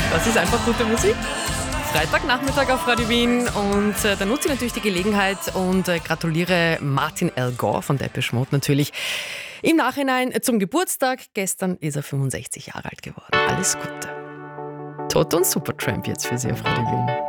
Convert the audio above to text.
Das ist einfach gute Musik. Freitagnachmittag auf Radio Wien und da nutze ich natürlich die Gelegenheit und gratuliere Martin L. Gore von Depeche Mode natürlich im Nachhinein zum Geburtstag. Gestern ist er 65 Jahre alt geworden. Alles Gute. Toto und Supertramp jetzt für Sie auf Radio Wien.